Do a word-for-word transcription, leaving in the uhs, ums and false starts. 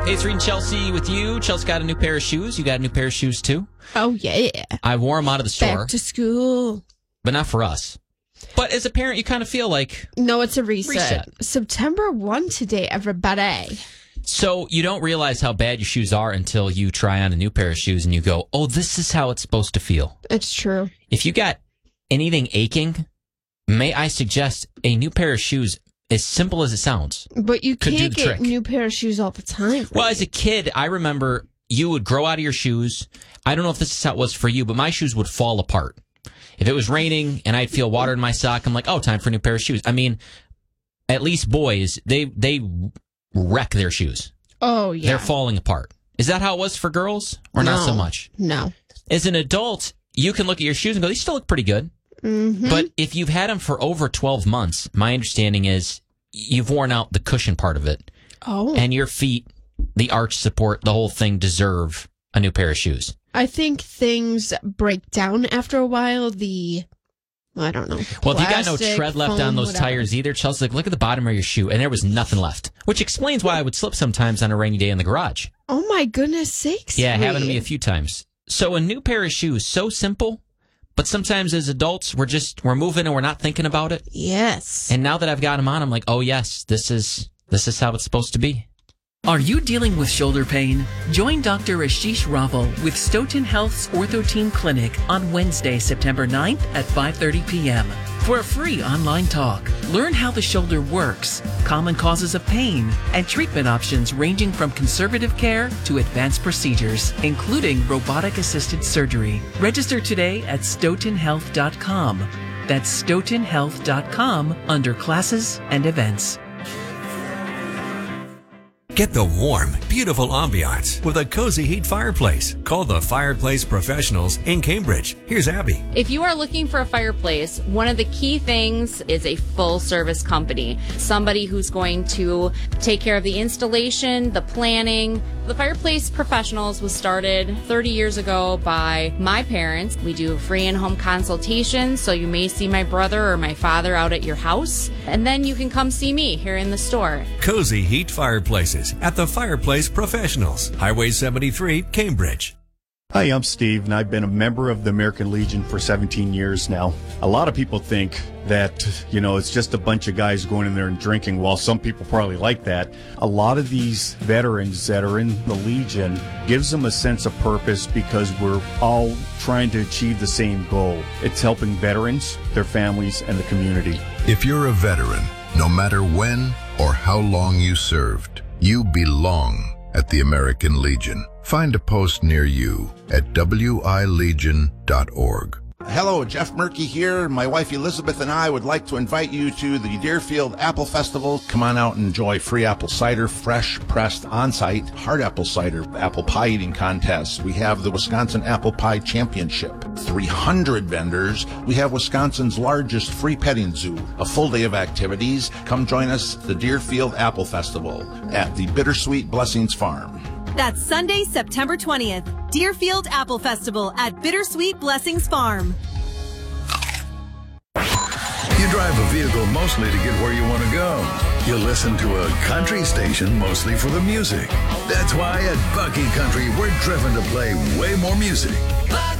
Hey, it's Reed and Chelsea with you. Chelsea got a new pair of shoes. You got a new pair of shoes, too? Oh, yeah. I wore them out of the store. Back to school. But not for us. But as a parent, you kind of feel like... No, it's a reset. Reset. September first today, everybody. So you don't realize how bad your shoes are until you try on a new pair of shoes and you go, oh, this is how it's supposed to feel. It's true. If you got anything aching, may I suggest a new pair of shoes, as simple as it sounds. But you could do can't the get trick. new pair of shoes all the time. Well, as a kid, I remember you would grow out of your shoes. I don't know if this is how it was for you, but my shoes would fall apart. If it was raining and I'd feel water in my sock, I'm like, oh, time for a new pair of shoes. I mean, at least boys, they they wreck their shoes. Oh, yeah. They're falling apart. Is that how it was for girls or no, not so much? No. As an adult, you can look at your shoes and go, these still look pretty good. Mm-hmm. But if you've had them for over twelve months, my understanding is you've worn out the cushion part of it. Oh. And your feet, the arch support, the whole thing deserve a new pair of shoes. I think things break down after a while. The, I don't know. Well, if you got no plastic, tread left foam, on those whatever. tires either, Chelsea, like, look at the bottom of your shoe, and there was nothing left. Which explains why I would slip sometimes on a rainy day in the garage. Oh, my goodness sakes. Yeah, Reed. happened to me a few times. So a new pair of shoes, so simple, but sometimes as adults, we're just, we're moving and we're not thinking about it. Yes. And now that I've got them on, I'm like, oh, yes, this is this is how it's supposed to be. Are you dealing with shoulder pain? Join Doctor Ashish Raval with Stoughton Health's Ortho Team Clinic on Wednesday, September ninth at five thirty p.m. for a free online talk. Learn how the shoulder works, common causes of pain, and treatment options ranging from conservative care to advanced procedures, including robotic-assisted surgery. Register today at stoughton health dot com. That's stoughton health dot com under classes and events. Get the warm, beautiful ambiance with a cozy heat fireplace. Call the Fireplace Professionals in Cambridge. Here's Abby. If you are looking for a fireplace, one of the key things is a full service company. Somebody who's going to take care of the installation, the planning. The Fireplace Professionals was started thirty years ago by my parents. We do free in-home consultations, so you may see my brother or my father out at your house, and then you can come see me here in the store. Cozy heat fireplaces at the Fireplace Professionals, Highway seventy-three, Cambridge. Hi, I'm Steve, and I've been a member of the American Legion for seventeen years now. A lot of people think that, you know, it's just a bunch of guys going in there and drinking. While some people probably like that, a lot of these veterans that are in the Legion gives them a sense of purpose because we're all trying to achieve the same goal. It's helping veterans, their families, and the community. If you're a veteran, no matter when or how long you served, you belong at the American Legion. Find a post near you at w i legion dot org. Hello, Jeff Murky here. My wife Elizabeth and I would like to invite you to the Deerfield Apple Festival. Come on out and enjoy free apple cider, fresh pressed on-site, hard apple cider, apple pie eating contests. We have the Wisconsin Apple Pie Championship. three hundred vendors. We have Wisconsin's largest free petting zoo. A full day of activities. Come join us at the Deerfield Apple Festival at the Bittersweet Blessings Farm. That's Sunday, September twentieth. Deerfield Apple Festival at Bittersweet Blessings Farm. You drive a vehicle mostly to get where you want to go. You listen to a country station mostly for the music. That's why at Bucky Country, we're driven to play way more music.